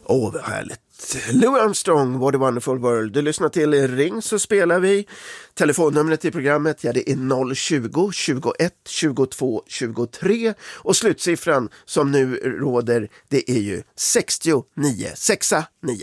Vad härligt. Louis Armstrong, What a Wonderful World. Du lyssnar till Ring så spelar vi. Telefonnumret i programmet, det är 020 21 22 23. Och slutsiffran som nu råder, det är ju 69. 69.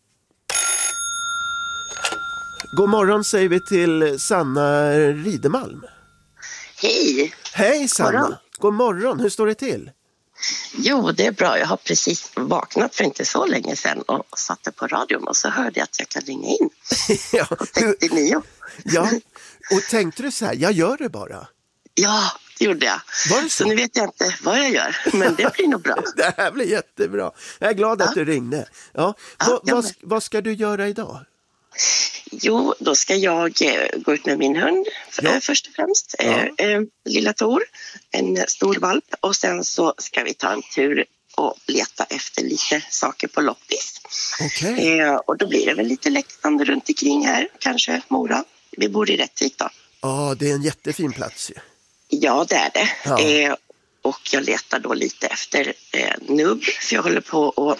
God morgon säger vi till Sanna Ridemalm. Hej! Hej Sanna! Morgon. God morgon, hur står det till? Jo, det är bra. Jag har precis vaknat för inte så länge sedan och satte på radion och så hörde jag att jag kan ringa in. Ja, på 69. Ja, och tänkte du så här, jag gör det bara. Ja, det gjorde jag. Var det så nu vet jag inte vad jag gör, men det blir nog bra. Det här blir jättebra. Jag är glad att du ringde. Ja. Vad ska du göra idag? Jo, då ska jag gå ut med min hund först och främst. Lilla Tor, en stor valp. Och sen så ska vi ta en tur och leta efter lite saker på loppis. Okay. Och då blir det väl lite Leksand runt omkring här, kanske Mora. Vi bor i Rättvik då. Ja, det är en jättefin plats ju. Ja, det är det. Ja. Och jag letar då lite efter nubb, för jag håller på och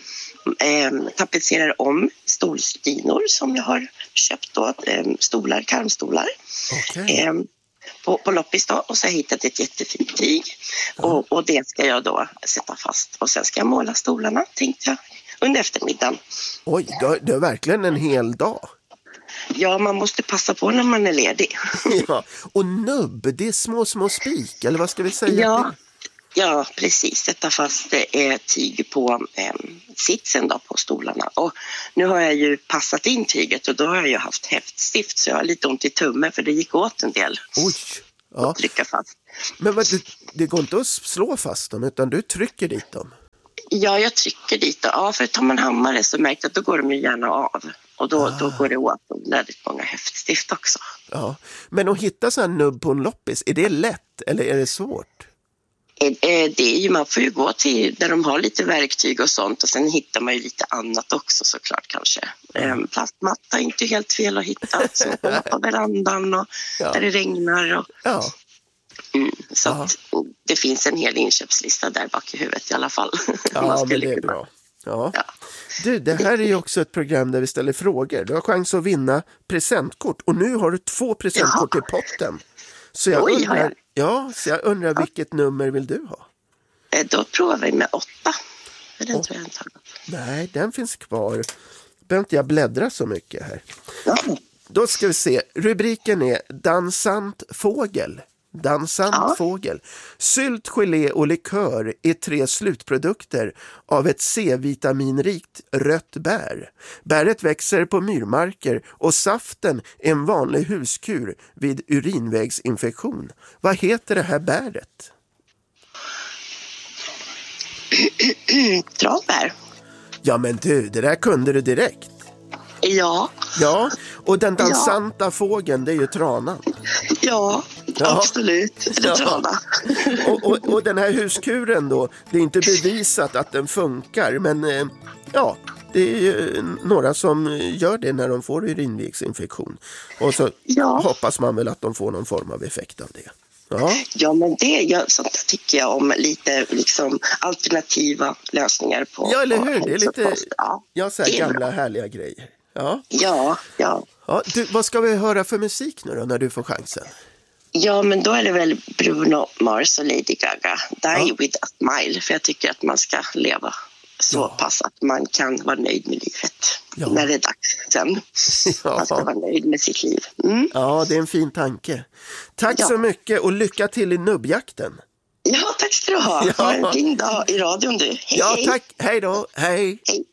tapetserar om stolsdynor som jag har köpt då, stolar, karmstolar. Okay. På loppis då, och så har jag hittat ett jättefint tyg. Ja. Och det ska jag då sätta fast. Och sen ska jag måla stolarna, tänkte jag, under eftermiddagen. Oj, det är verkligen en hel dag. Ja, man måste passa på när man är ledig. Ja, och nubb, det är små spik, eller vad ska vi säga? Ja, precis. Sätta fast tyg på sitsen då på stolarna. Och nu har jag ju passat in tyget och då har jag ju haft häftstift så jag har lite ont i tummen för det gick åt en del. Oj, ja. Att trycka fast. Men det går inte att slå fast dem utan du trycker dit dem? Ja, jag trycker dit. Ja, för tar man hammare så märker jag att då går de ju gärna av. Och då går det åt väldigt många häftstift också. Ja, men att hitta så här nubb på en loppis, är det lätt eller är det svårt? Det är ju, man får ju gå till där de har lite verktyg och sånt och sen hittar man ju lite annat också såklart kanske. Plastmatta är inte helt fel att hitta, så på verandan och där det regnar. Och, så att det finns en hel inköpslista där bak i huvudet i alla fall. Ja, men det är bra. Ja. Du, det här är ju också ett program där vi ställer frågor. Du har chans att vinna presentkort och nu har du 2 presentkort i potten. Så jag undrar vilket nummer vill du ha? Då provar vi med 8. Den tror jag inte har gått. Nej, den finns kvar. Behöver inte jag bläddra så mycket här. Ja. Då ska vi se. Rubriken är Dansant fågel. Dansant fågel. Sylt, gelé och likör är 3 slutprodukter av ett C-vitaminrikt rött bär. Bäret växer på myrmarker och saften är en vanlig huskur vid urinvägsinfektion. Vad heter det här bäret? Tranbär. Ja men du, det där kunde du direkt. Ja. Ja, och den dansanta fågeln, det är ju tranan. Ja, absolut. Det är trana. Och den här huskuren då, det är inte bevisat att den funkar, men det är ju några som gör det när de får urinvägsinfektion. Och så hoppas man väl att de får någon form av effekt av det. Ja, men sånt tycker jag om lite liksom alternativa lösningar på. Ja, eller hur? Det är lite så här gamla bra. Härliga grejer. Ja. Du, vad ska vi höra för musik nu då när du får chansen? Ja, men då är det väl Bruno Mars och Lady Gaga. Die with a smile. För jag tycker att man ska leva så pass att man kan vara nöjd med livet. När det är dags sen. Man ska vara nöjd med sitt liv. Ja, det är en fin tanke. Tack så mycket och lycka till i nubbjakten. Ja, tack ska du ha. Ha en fin dag i radion du. Hej, tack. Hej då. Hej.